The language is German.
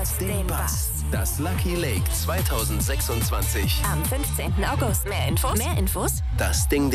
aus dem Bass. Das Lucky Lake 2026. Am 15. August. Mehr Infos? Das Ding